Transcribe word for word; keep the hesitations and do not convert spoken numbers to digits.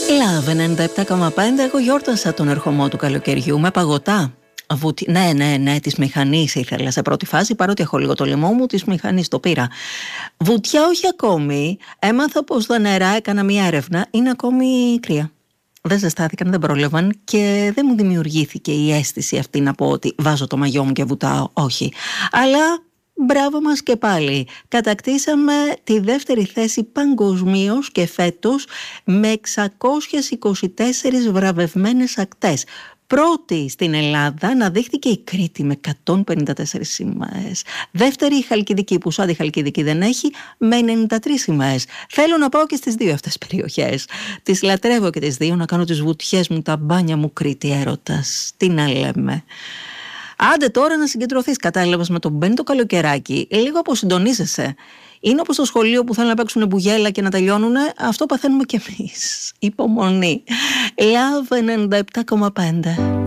Λαβ ενενήντα επτά κόμμα πέντε. Εγώ γιόρτασα τον ερχομό του καλοκαιριού με παγωτά. Βουτι... Ναι, ναι, ναι, της μηχανής ήθελα σε πρώτη φάση, παρότι έχω λίγο το λαιμό μου, της μηχανής το πήρα. Βουτιά όχι ακόμη. Έμαθα πως τα νερά, έκανα μια έρευνα, είναι ακόμη κρύα. Δεν ζεστάθηκαν, δεν πρόλαβαν και δεν μου δημιουργήθηκε η αίσθηση αυτή να πω ότι βάζω το μαγιό μου και βουτάω. Όχι. Αλλά μπράβο μας και πάλι. Κατακτήσαμε τη δεύτερη θέση παγκοσμίως και φέτος με εξακόσιες είκοσι τέσσερις βραβευμένες ακτές. Πρώτη στην Ελλάδα αναδείχθηκε η Κρήτη με εκατόν πενήντα τέσσερις σημαίες. Δεύτερη η Χαλκιδική, που σαν τη Χαλκιδική δεν έχει, με ενενήντα τρεις σημαίες. Θέλω να πάω και στις δύο αυτές περιοχές. Τις λατρεύω και τις δύο, να κάνω τις βουτιές μου, τα μπάνια μου, Κρήτη έρωτας. Τι να λέμε. Άντε τώρα να συγκεντρωθείς, κατάλαβες, με τον Μπεν το καλοκαιράκι. Λίγο αποσυντονίζεσαι. Είναι όπως στο σχολείο που θέλουν να παίξουν μπουγέλα και να τελειώνουνε. Αυτό παθαίνουμε κι εμείς. Υπομονή. Λαβ ενενήντα επτά κόμμα πέντε.